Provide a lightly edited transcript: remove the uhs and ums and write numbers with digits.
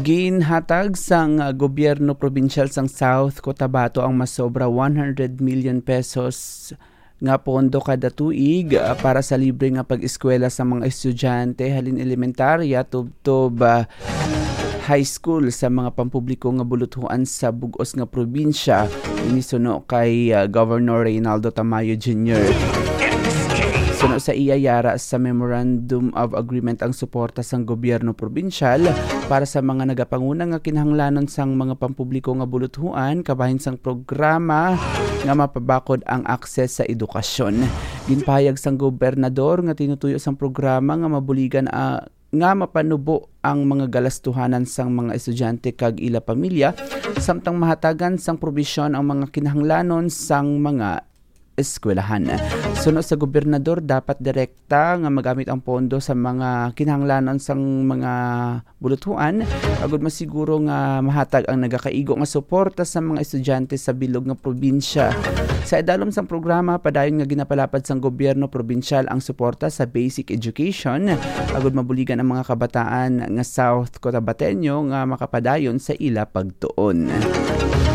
Ginhatag sang gobyerno probinsyal sang South Cotabato ang masobra 100 million pesos nga pondo kada tuig para sa libre nga pag-eskwela sa mga estudyante halin elementarya tubtob high school sa mga pampubliko nga buluthuan sa bug-os nga probinsya inisuno kay Governor Reynaldo Tamayo Jr. Suno sa iyayara sa Memorandum of Agreement ang suporta sang gobyerno probinsyal para sa mga nagapanguna nga kinahanglanon sang mga pampubliko nga buluthuan kabahin sang programa nga mapabakod ang akses sa edukasyon. Ginpahayag sang gobernador nga tinutuyo sang programa nga mabuligan nga mapanubo ang mga galastuhanan sang mga estudyante kag ila pamilya samtang mahatagan sang probisyon ang mga kinahanglanon sang mga eskwelahan. Suno sa gobernador dapat direkta nga magamit ang pondo sa mga kinahanglanon sang mga buluthuan agud masiguro nga mahatag ang nagakaigo nga suporta sa mga estudyante sa bilog nga probinsya. Sa idalom sang programa padayon nga ginapalapad sang gobyerno probinsyal ang suporta sa basic education agud mabuligan ang mga kabataan nga South Cotabateño nga makapadayon sa ila pagtuon.